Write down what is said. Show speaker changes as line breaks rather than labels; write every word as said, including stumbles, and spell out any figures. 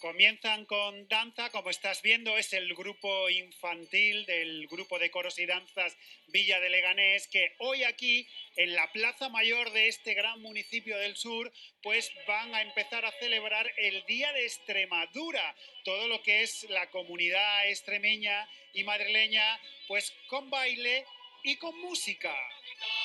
Comienzan con danza, como estás viendo, es el grupo infantil del grupo de coros y danzas Villa de Leganés, que hoy aquí, en la Plaza Mayor de este gran municipio del sur, pues van a empezar a celebrar el Día de Extremadura, todo lo que es la comunidad extremeña y madrileña, pues con baile y con música.